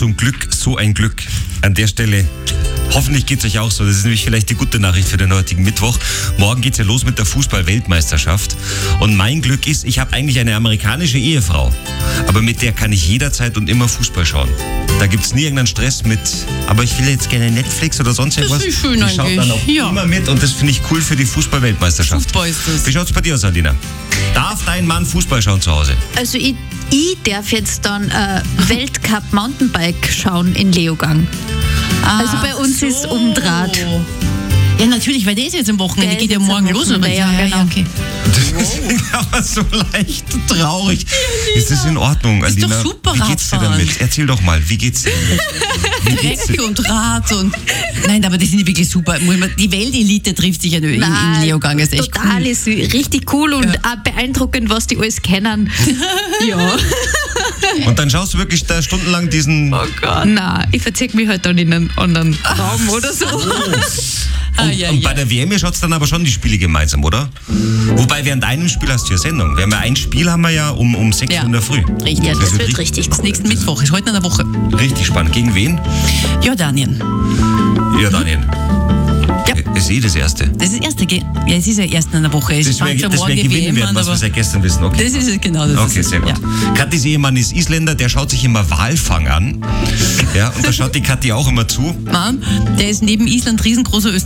so ein Glück, so ein Glück. An der Stelle, hoffentlich geht es euch auch so. Das ist nämlich vielleicht die gute Nachricht für den heutigen Mittwoch. Morgen geht es ja los mit der Fußball-Weltmeisterschaft. Und mein Glück ist, ich habe eigentlich eine amerikanische Ehefrau. Aber mit der kann ich jederzeit und immer Fußball schauen. Da gibt es nie irgendeinen Stress mit, aber ich will jetzt gerne Netflix oder sonst irgendwas. Das ist schön die schaut dann auch immer mit und das finde ich cool für die Fußball-Weltmeisterschaft. Fußball ist das. Wie schaut's bei dir aus, Alina? Darf dein Mann Fußball schauen zu Hause? Also ich darf jetzt dann Weltcup Mountainbike schauen in Leogang. Also bei uns ist Umdraht. Ja, natürlich, weil der ist jetzt am Wochenende. Der Geht ja ist jetzt morgen am los. Wochenende, ja, genau. Okay. Das klingt aber so leicht traurig. Ist das in Ordnung, Ist doch Alina? super, wie geht's dir Radfahren. damit? Erzähl doch mal, wie geht's dir damit? Dreck und Rad und... Nein, aber die sind wirklich super. Die Weltelite trifft sich ja in Leogang. Ist echt total, cool. ist richtig cool und auch beeindruckend, was die alles kennen. Ja. Und dann schaust du wirklich da stundenlang diesen... Oh Gott. Nein, ich verziehe mich halt dann in einen anderen Raum oder so. Und bei der WM schaut es dann aber schon die Spiele gemeinsam, oder? Wobei während einem Spiel hast du ja Sendung. Wir haben ja ein Spiel haben wir ja um 6 Uhr in der Früh. Richtig. Ja, das wird richtig Das cool. nächsten Mittwoch ist heute in der Woche. Richtig spannend. Gegen wen? Jordanien. Ja, Daniel. Ja. Ist das erste. Das ist das erste. Ja, es ist ja erst in der Woche. Es Das fängt schon wir morgen die gewinnen WM werden, an, was wir aber seit gestern wissen. Okay. das ist es genau. Das Okay, ist es. sehr gut. Ja. Kathis Ehemann ist Isländer, der schaut sich immer Walfang an. Ja, und da schaut die Kathi auch immer zu. Mann, der ist neben Island riesengroßer